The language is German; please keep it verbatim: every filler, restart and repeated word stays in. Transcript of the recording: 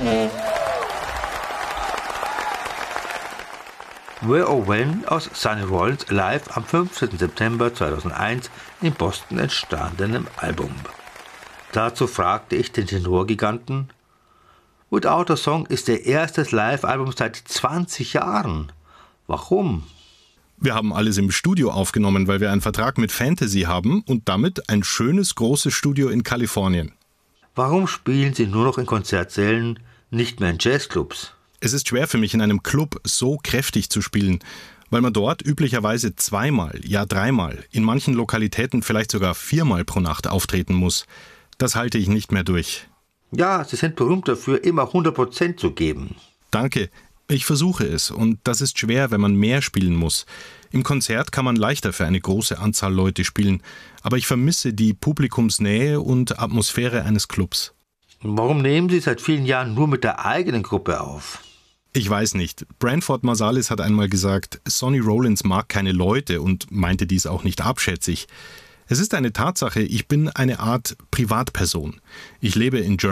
Where or When aus Sonny Rollins live am fünfzehnten September zweitausendeins in Boston entstandenem Album. Dazu fragte ich den Tenorgiganten: Without a Song ist der erste Live-Album seit zwanzig Jahren. Warum? Wir haben alles im Studio aufgenommen, weil wir einen Vertrag mit Fantasy haben und damit ein schönes, großes Studio in Kalifornien. Warum spielen Sie nur noch in Konzertsälen, nicht mehr in Jazzclubs? Es ist schwer für mich, in einem Club so kräftig zu spielen, weil man dort üblicherweise zweimal, ja dreimal, in manchen Lokalitäten vielleicht sogar viermal pro Nacht auftreten muss. Das halte ich nicht mehr durch. Ja, Sie sind berühmt dafür, immer hundert Prozent zu geben. Danke. Ich versuche es und das ist schwer, wenn man mehr spielen muss. Im Konzert kann man leichter für eine große Anzahl Leute spielen, aber ich vermisse die Publikumsnähe und Atmosphäre eines Clubs. Warum nehmen Sie seit vielen Jahren nur mit der eigenen Gruppe auf? Ich weiß nicht. Branford Marsalis hat einmal gesagt, Sonny Rollins mag keine Leute und meinte dies auch nicht abschätzig. Es ist eine Tatsache, ich bin eine Art Privatperson. Ich lebe in Germany.